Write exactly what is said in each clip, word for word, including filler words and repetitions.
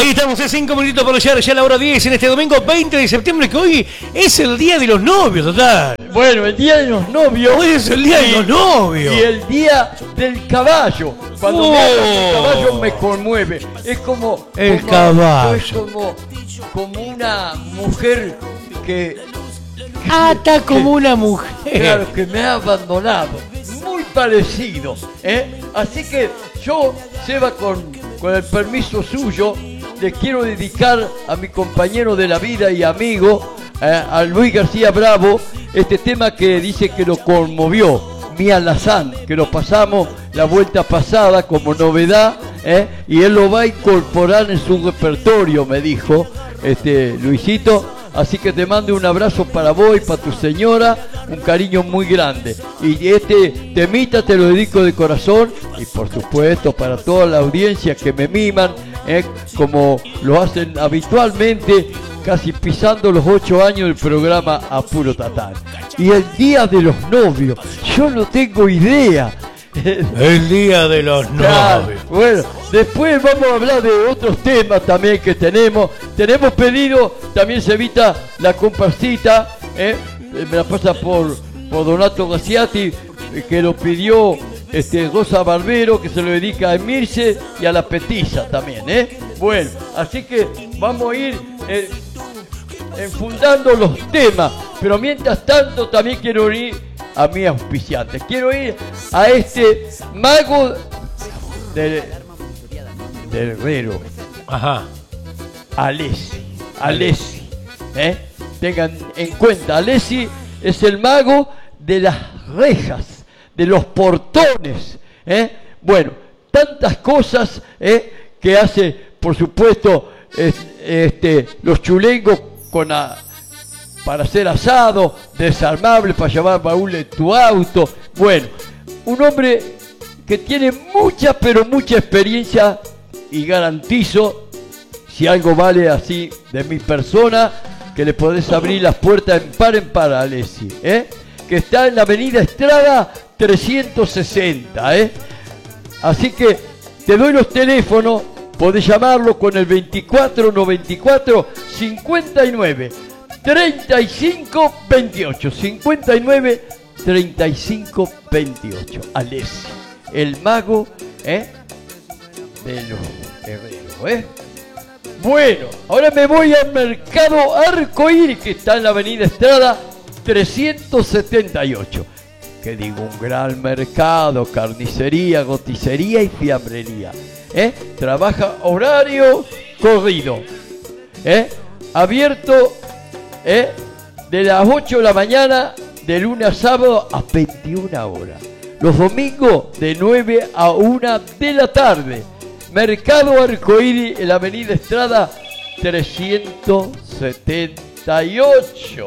Ahí estamos, en cinco minutitos para llegar ya a la hora diez en este domingo veinte de septiembre, que hoy es el día de los novios, total. Bueno, el día de los novios. Hoy es el día de los novios. Y el día del caballo. Cuando oh. me hablan del caballo me conmueve. Es como... El como, caballo. Es como, como una mujer que... Ah, está como una mujer. Claro, que me ha abandonado. Muy parecido, ¿eh? Así que yo, Seba, con, con el permiso suyo, le quiero dedicar a mi compañero de la vida y amigo, eh, a Luis García Bravo, este tema que dice que lo conmovió, Mi Alazán, que lo pasamos la vuelta pasada como novedad, ¿eh? Y él lo va a incorporar en su repertorio, me dijo este Luisito. Así que te mando un abrazo para vos y para tu señora, un cariño muy grande. Y este temita te lo dedico de corazón y por supuesto para toda la audiencia que me miman, eh, como lo hacen habitualmente, casi pisando los ocho años del programa A Puro Tatán. Y el día de los novios, yo no tengo idea. El día de los novios. Claro, bueno, después vamos a hablar de otros temas también que tenemos. Tenemos pedido, también se evita la comparsita, ¿eh? Me la pasa por, por Donato Gaciati, que lo pidió este, Rosa Barbero, que se lo dedica a Emirce y a la Petiza también, ¿eh? Bueno, así que vamos a ir eh, enfundando los temas, pero mientras tanto también quiero ir a mi auspiciante. Quiero ir a este mago del, del herrero. Ajá. Alessi. Alessi. ¿Eh? Tengan en cuenta, Alessi es el mago de las rejas, de los portones. ¿Eh? Bueno, tantas cosas ¿eh? que hace, por supuesto, es, este, los chulengos con la... para hacer asado, desarmable, para llevar baúl en tu auto. Bueno, un hombre que tiene mucha, pero mucha experiencia y garantizo, si algo vale así de mi persona, que le podés abrir las puertas en par en par a Alessi, ¿eh? Que está en la avenida Estrada trescientos sesenta, ¿eh? Así que te doy los teléfonos, podés llamarlo con el veinticuatro noventa y cuatro cincuenta y nueve treinta y cinco veintiocho, cincuenta y nueve treinta y cinco veintiocho. Alessi, el mago ¿eh? de los herreros, ¿eh? Bueno, ahora me voy al mercado Arcoíris, que está en la avenida Estrada trescientos setenta y ocho. Que digo, un gran mercado, carnicería, goticería y fiambrería, ¿eh? Trabaja horario corrido, ¿eh? Abierto ¿Eh? de las ocho de la mañana, de lunes a sábado a veintiuna horas. Los domingos de nueve a una de la tarde. Mercado Arcoíris en la avenida Estrada trescientos setenta y ocho.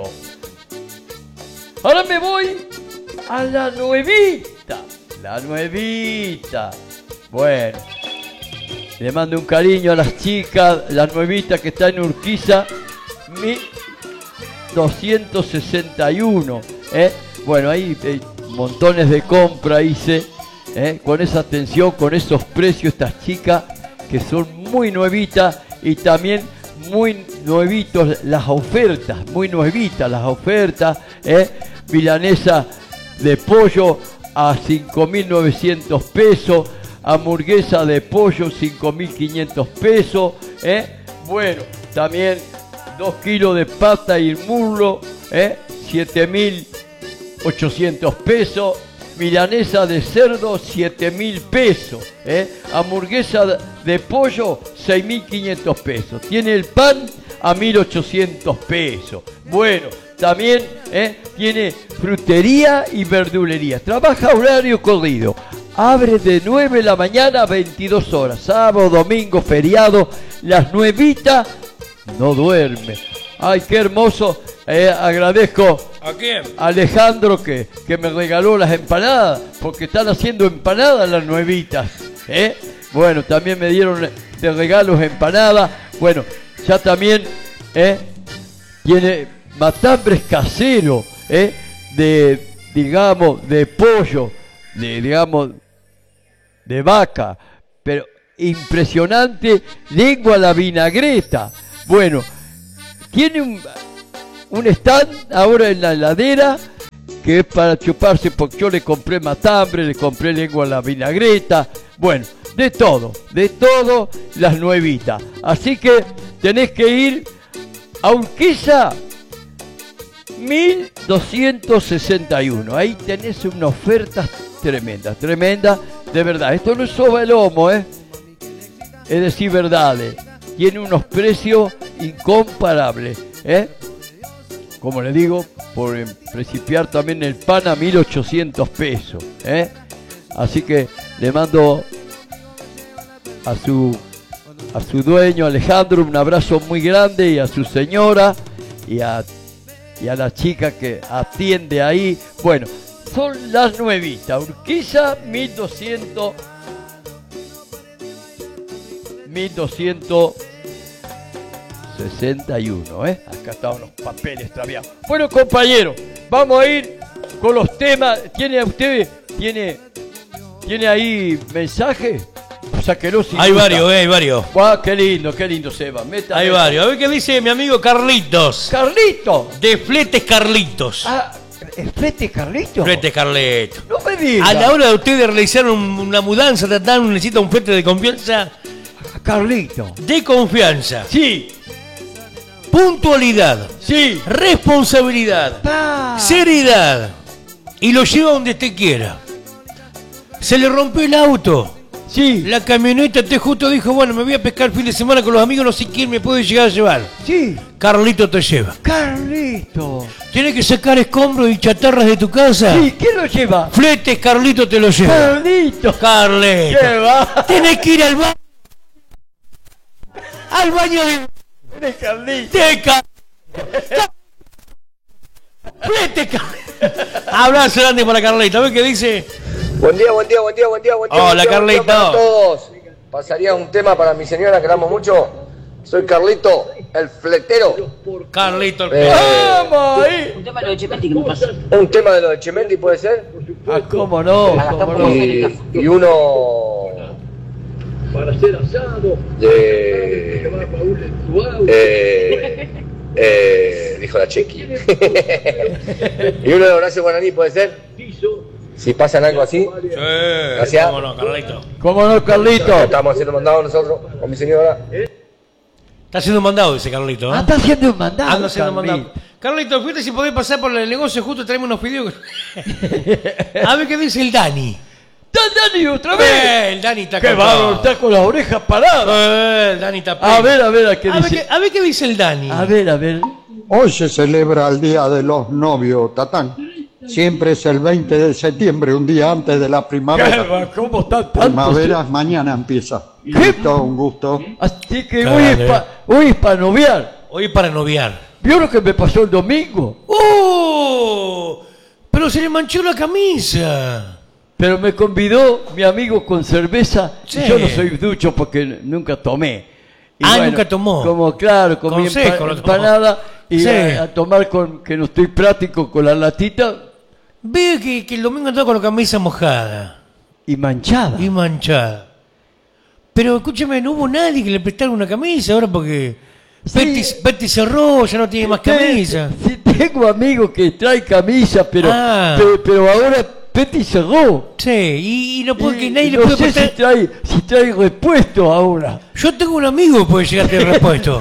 Ahora me voy a la nuevita. La nuevita. Bueno, le mando un cariño a las chicas, la nuevita que está en Urquiza. Mi doscientos sesenta y uno, ¿eh? Bueno, ahí eh, montones de compra hice, ¿eh? Con esa atención, con esos precios, estas chicas que son muy nuevitas y también muy nuevitos las ofertas, muy nuevitas las ofertas, ¿eh? Milanesa de pollo a cinco mil novecientos pesos, hamburguesa de pollo cinco mil quinientos pesos, ¿eh? Bueno, también dos kilos de pata y muslo, ¿eh? siete mil ochocientos pesos. Milanesa de cerdo, siete mil pesos. ¿eh? Hamburguesa de pollo, seis mil quinientos pesos. Tiene el pan a mil ochocientos pesos. Bueno, también ¿eh? tiene frutería y verdulería. Trabaja horario corrido. Abre de nueve de la mañana a veintidós horas. Sábado, domingo, feriado. Las nuevitas no duerme. Ay, qué hermoso. Eh, agradezco ¿A quién? a Alejandro que, que me regaló las empanadas, porque están haciendo empanadas las nuevitas. ¿eh? Bueno, también me dieron de regalos empanadas. Bueno, ya también ¿eh? tiene matambres caseros, ¿eh? de, digamos, de pollo, de, digamos, de vaca, pero impresionante lengua a la vinagreta. Bueno, tiene un, un stand ahora en la heladera que es para chuparse, porque yo le compré matambre, le compré lengua a la vinagreta, bueno, de todo, de todo, las nuevitas. Así que tenés que ir a Urquiza mil doscientos sesenta y uno, ahí tenés unas ofertas tremendas, tremendas, de verdad. Esto no es soba el lomo, ¿eh? Es decir, verdades, tiene unos precios incomparables, ¿eh? Como le digo, por principiar también el pan a mil ochocientos pesos, ¿eh? Así que le mando a su, a su dueño Alejandro un abrazo muy grande, y a su señora y a, y a la chica que atiende ahí. Bueno, son las nuevitas, Urquiza mil doscientos sesenta y uno, ¿eh? Acá estaban los papeles extraviados. Bueno, compañeros, vamos a ir con los temas. ¿Tiene usted, tiene, tiene ahí mensaje? O sea, que no sin Hay duda. varios, eh, hay varios. Guau, qué lindo, qué lindo, Seba. Meta, Hay meta. varios. A ver qué dice mi amigo Carlitos. Carlito. De Fletes Carlitos. Ah, ¿el flete Carlito? Fletes Carlitos. No me diga. A la hora de ustedes realizar un- una mudanza, Tatán, necesita un flete de confianza. Carlito. De confianza. Sí, Puntualidad. sí. Responsabilidad. Pa. Seriedad. Y lo lleva donde usted quiera. Se le rompió el auto. Sí, La camioneta, te justo dijo, bueno, me voy a pescar el fin de semana con los amigos, no sé quién me puede llegar a llevar. sí. Carlito te lleva. Carlito. Tienes que sacar escombros y chatarras de tu casa. Sí, ¿quién lo lleva? Fletes, Carlito te lo lleva. Carlito. Carlito. ¿Qué va? Tienes que ir al baño. Al baño de... De Carlito. de Car- Flete, Carlito. Abrazo grande para Carlito. A ver qué dice. Buen día, buen día, buen día, buen día, buen día. Hola, buen día, buen día Carlito. para todos. Pasaría un tema para mi señora, que la amo mucho. Soy Carlito, el fletero. Carlito. Eh, ¡Vamos ahí! Un tema de lo de Chepetti que me pasó. un tema de lo de Chemendi, ¿puede ser? Ah, cómo no, cómo no. Y, y uno de... Eh, eh, dijo la Chequi. Y uno de Horacio Guaraní, ¿puede ser? Si pasan algo así. Sí, Gracias. cómo no, Carlito. ¿Cómo no, Carlito? Estamos haciendo mandado nosotros con mi señora. Está haciendo un mandado, dice Carlito. ¿eh? Ah, está haciendo un mandado. Anda haciendo un Carlito. mandado. Carlito, fíjate si podés pasar por el negocio justo, traemos unos videos. A ver qué dice el Dani. ¡Está Dani otra vez! Eh, el Dani está ¡Qué con bárbaro! todo. Está con las orejas paradas. Eh, el Dani está A ver, a ver, a qué a ver, dice. qué, a ver qué dice el Dani. A ver, a ver. Hoy se celebra el Día de los Novios, Tatán. Siempre es el veinte de septiembre, un día antes de la primavera. ¿Cómo está tanto? Primavera mañana empieza. Listo, un gusto. Así que Claro. hoy es, pa- hoy es para noviar. Hoy es para noviar. ¿Vio lo que me pasó el domingo? ¡Oh! Pero se le manchó la camisa. Pero me convidó mi amigo con cerveza. Sí. Y yo no soy ducho porque nunca tomé. Y Ah, nunca tomó. Como claro, comí Consejo, empa- no tomó. empanada y Sí. a, a tomar con que no estoy práctico con la latita Veo que, que el domingo andaba con la camisa mojada y manchada. y manchada. Pero escúchame, no hubo nadie que le prestara una camisa ahora porque Sí. Betty, Betty cerró, ya no tiene más camisa. Sí, tengo amigos que traen camisa, pero, Ah. pero, pero ahora Petty cerró. Sí, y, y no puede que Y nadie le no puede sé si prestar. trae, si trae repuesto ahora. Yo tengo un amigo que puede llegarte el repuesto.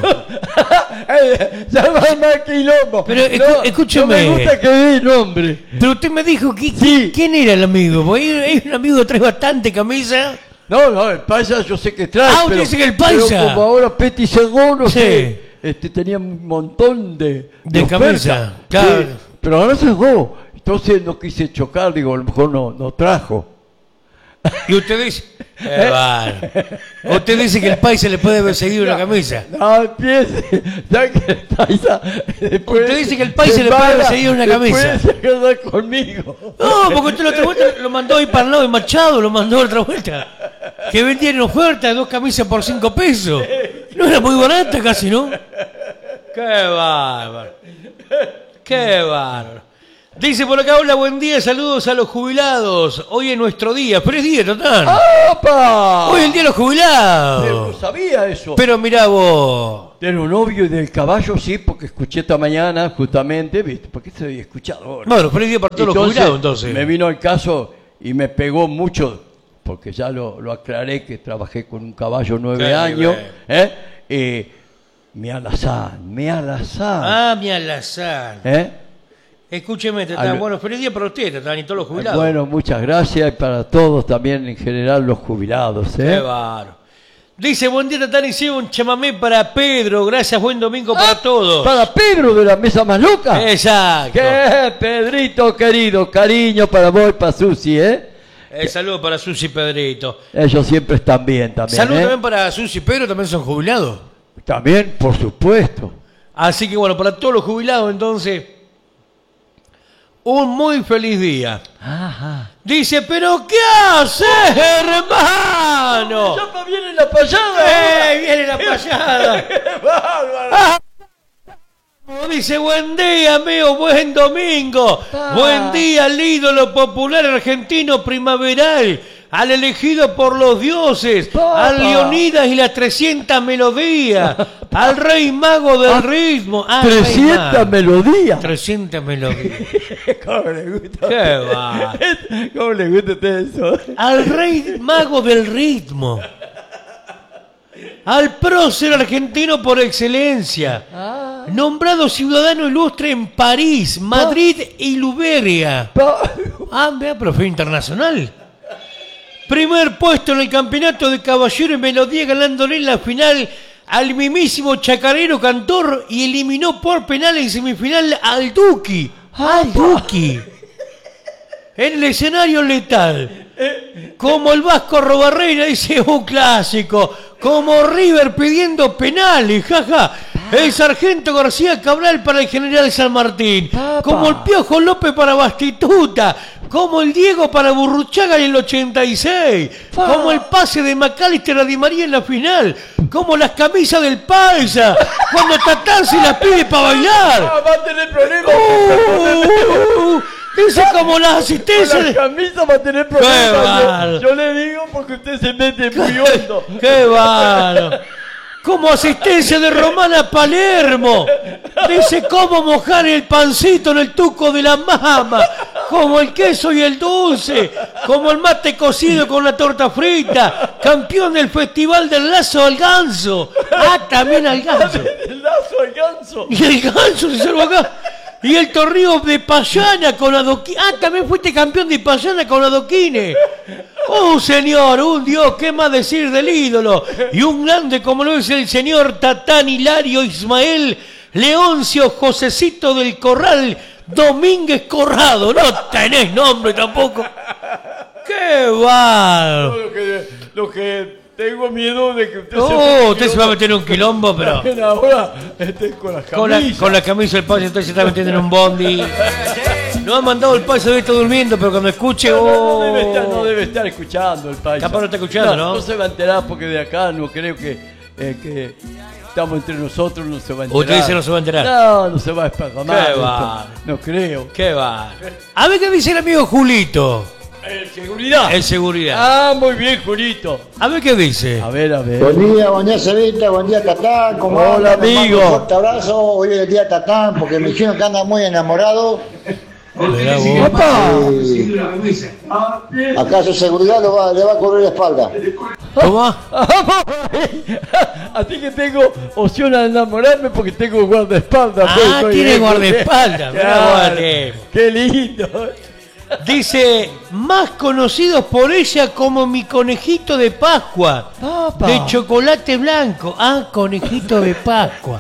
Eh, ya va más quilombo. Pero escu- escúchame. No me gusta que dé nombre. Pero usted me dijo que, Sí. quién era el amigo, porque hay, hay un amigo que trae bastante camisa. No, no, el paisa yo sé que trae. Ah, usted pero, dice que el paisa. Pero como ahora Petty cerró, no Sí. sé. Este, tenía un montón de, De oferta. camisa, claro. Sí, pero ahora cerró. Entonces no quise chocar, digo, a lo mejor no, no trajo. Y usted dice. Qué bárbaro. Usted dice que el paisa le puede haber seguido una camisa. No empiece, ya que el paisa después Usted dice que el paisa se le puede para, haber seguido una camisa. después se queda conmigo. No, porque usted la otra vuelta lo mandó ahí para el lado de Machado, lo mandó a otra vuelta. Que vendían en oferta dos camisas por cinco pesos. No era muy barata casi, ¿no? Qué bárbaro. Qué bárbaro. Dice por acá, hola, buen día, saludos a los jubilados. Hoy es nuestro día. ¡Feliz día, Tatán! ¡Opa! Hoy es el día de los jubilados. Pero no sabía eso. Pero mirá vos. De los novios y del caballo, sí, porque escuché esta mañana, justamente, ¿viste? ¿Por qué se había escuchado ahora? Bueno, feliz día para todos los jubilados, entonces. Me vino el caso y me pegó mucho, porque ya lo, lo aclaré, que trabajé con un caballo nueve Qué años. bien. ¿eh? Eh, mi alazán, mi alazán. Ah, mi alazán. ¿Eh? Escúcheme, Tatán. Al- Bueno, feliz día para usted, Tatán, y todos los jubilados. Bueno, muchas gracias, y para todos también, en general, los jubilados. ¿eh? Qué bárbaro. Dice, buen día, Tatán, y un chamamé para Pedro. Gracias, buen domingo para Ah, todos. Para Pedro de la Mesa Más Loca. Exacto. ¿Qué, Pedrito querido? Cariño para vos y para Susi, ¿eh? Eh, saludo para Susi y Pedrito. Ellos siempre están bien también. Saludos ¿eh? también para Susi y Pedro, también son jubilados. También, por supuesto. Así que bueno, para todos los jubilados, entonces, un muy feliz día. Ajá. Dice, pero ¿qué haces, hermano? ¡Ya viene la payada! ¡Eh, viene la payada! ¡Qué bárbaro! Ah, dice, buen día, amigo, buen domingo. Ah. Buen día al ídolo popular argentino primaveral, al elegido por los dioses, Papá. al Leonidas y las trescientas melodías, al rey mago del Ah, ritmo. al rey trescientas mago. melodías. trescientas melodías. ¿Cómo le gusta? Qué va. ¿Cómo le gusta a usted eso? Al rey mago del ritmo. Al prócer argentino por excelencia. Ah. Nombrado ciudadano ilustre en París, Madrid y Luberia. Pa- Ah, vea, pero fue internacional. Primer puesto en el campeonato de caballero en melodía, ganándole en la final al mismísimo chacarero cantor y eliminó por penal en semifinal al Duki. Al Duki. En el escenario letal. Como el Vasco Robarreira, dice un clásico. Como River pidiendo penales, jaja. El sargento García Cabral para el general San Martín. Papa. Como el Piojo López para Bastituta. Como el Diego para Burruchaga en el ochenta y seis. Pa. Como el pase de Macalister a Di María en la final. Como las camisas del Paisa. Cuando Tatán se las pide para bailar. Ah, va a tener problemas. Uh, dice como las Con asistencias la de... camisa va a tener Qué problemas. bárbaro. Yo, yo le digo porque usted se mete muy hondo. ¡Qué bárbaro! Como asistencia de Romana Palermo. Dice cómo mojar el pancito en el tuco de la mama. Como el queso y el dulce. Como el mate cocido con la torta frita. Campeón del festival del lazo al ganso. Ah, también al ganso. El lazo al ganso. Y el ganso se salvó acá. Y el torneo de Payana con adoquines. Ah, también fuiste campeón de Payana con adoquines. Un señor, un dios, ¿qué más decir del ídolo? Y un grande como lo es el señor Tatán Hilario Ismael Leoncio Josecito del Corral Domínguez Corrado. No tenés nombre tampoco. ¡Qué bárbaro! Lo que, lo que tengo miedo de que usted Oh, usted se va a meter en un quilombo, pero... ahora este, con las Con la, camisas. con la camisa del país, entonces se está metiendo en un bondi. No ha mandado el país, hoy está durmiendo, pero cuando escuche... No, Oh, no, debe estar, no debe estar escuchando el país. Capaz no está escuchando, ¿no? No se va a enterar porque de acá no creo que, eh, que estamos entre nosotros, no se va a enterar. Usted dice no se va a enterar. No, no se va a esparramar. Qué esto. va. No creo. ¿Qué va? A ver qué dice el amigo Julito, Eh, seguridad. el seguridad. Ah, muy bien, Julito. A ver qué dice. A ver, a ver. Buen día, buen día Cevita, buen día Tatán, ¿cómo Hola, andan? Les mando amigo. Un fuerte abrazo, hoy es el día Tatán porque me dijeron que anda muy enamorado. Mirá vos. Y acá su seguridad lo va, le va a cubrir la espalda. ¿Cómo? Así que tengo opción a enamorarme porque tengo guardaespaldas. Ah, pues, soy tiene el- guardaespaldas, mirá Claro. vos, qué- Qué lindo. Dice, más conocidos por ella como mi conejito de Pascua, Papá. de chocolate blanco. Ah, conejito de Pascua.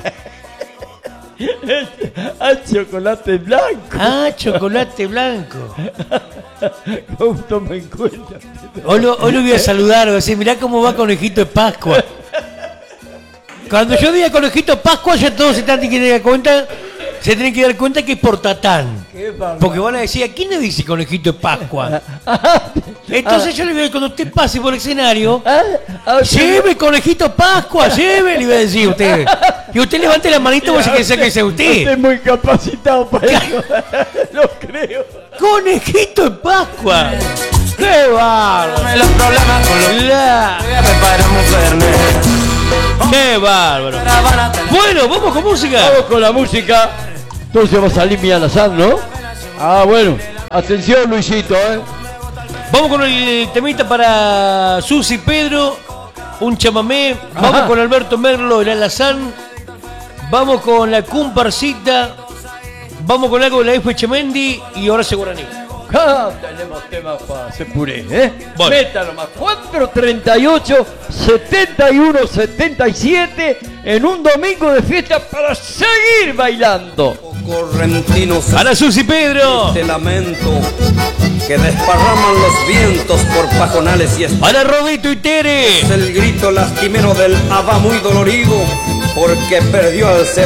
Al chocolate blanco. Ah, chocolate blanco. ¿Cómo toma en cuenta? Hoy lo, hoy lo voy a saludar, voy a decir, mirá cómo va conejito de Pascua. Cuando yo diga conejito de Pascua, ya todos se tienen que dar cuenta, se tienen que dar cuenta que es por Tatán. Qué bárbaro. Porque van a decir, ¿a quién le dice conejito de Pascua? Entonces yo le voy a decir, cuando usted pase por el escenario, Ah, ah, lleve conejito Pascua, lleve, le iba a decir usted. Y usted levante la manita, vos que sea que sea Usted usted. es muy capacitado para eso. Lo creo. creo. ¡Conejito de Pascua! ¡Qué bárbaro! Los problemas con los La- preparamos Fernet. ¡Qué bárbaro! Bueno, vamos con música. Vamos con la música. Entonces va a salir mi alazán, ¿no? Ah, bueno. Atención, Luisito, ¿eh? Vamos con el temita para Susi Pedro, un chamamé. Vamos Ajá. con Alberto Merlo, el alazán. Vamos con la comparsita. Vamos con algo de la F. Chemendi y Horacio Guaraní. Ah, tenemos temas para hacer puré, ¿eh? Bueno. Meta nomás. cuatro treinta y ocho, setenta y uno, setenta y siete en un domingo de fiesta para seguir bailando. Correntinos Para Susi Pedro. de lamento que desparraman los vientos por pajonales y Para Rodito y Tere. es el grito lastimero del Abba muy dolorido porque perdió al ser